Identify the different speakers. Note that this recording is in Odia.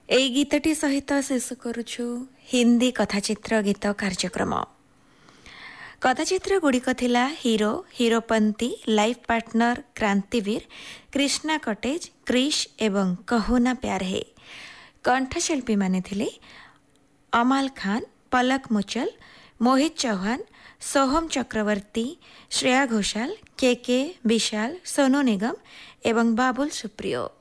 Speaker 1: ଏଇ ଗୀତଟି ସହିତ ଶେଷ କରୁଛୁ ହିନ୍ଦୀ କଥାଚିତ୍ର ଗୀତ କାର୍ଯ୍ୟକ୍ରମ। କଥାଚିତ୍ର ଗୁଡ଼ିକ ଥିଲା hero, ହିରୋପନ୍ତି, life partner Krantiveer, Krishna cottage, Chris ଏବଂ କହୁନା ପ୍ୟାର ହେ। କଣ୍ଠଶିଳ୍ପୀମାନେ ଥିଲେ ଅମାଲ ଖାନ, ପଲକ ମୁଚଲ, ମୋହିତ ଚୌହାନ, ସୋହମ ଚକ୍ରବର୍ତ୍ତୀ, ଶ୍ରେୟା ଘୋଷାଲ, କେ ବିଶାଲ, ସୋନୁ ନିଗମ ଏବଂ ବାବୁଲ ସୁପ୍ରିୟ।